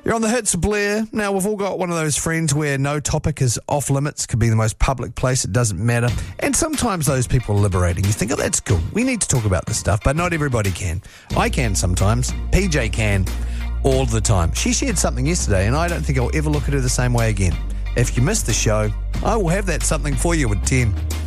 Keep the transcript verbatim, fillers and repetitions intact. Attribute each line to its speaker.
Speaker 1: You're on the hits of Blair. Now, we've all got one of those friends where no topic is off limits, could be the most public place, it doesn't matter. And sometimes those people are liberating. You think, oh, that's cool. We need to talk about this stuff, but not everybody can. I can sometimes. P J can all the time. She shared something yesterday, and I don't think I'll ever look at her the same way again. If you missed the show, I will have that something for you at ten.